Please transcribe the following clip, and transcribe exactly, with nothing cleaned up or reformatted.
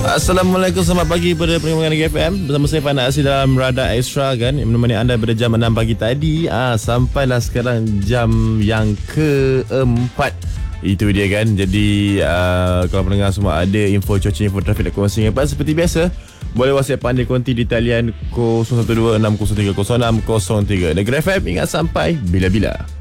Assalamualaikum, selamat pagi pada pendengar G F M. Bersama saya Fana Asri dalam Radar Extra kan, yang menemani anda pada jam enam pagi tadi. ah, Sampailah sekarang jam yang keempat. Itu dia kan. Jadi uh, kalau pendengar semua ada info cuaca, info trafik dan kongsi apa seperti biasa, boleh WhatsApp anda konti di talian kosong satu dua enam kosong tiga kosong enam kosong tiga. Negeri F M, ingat sampai bila-bila.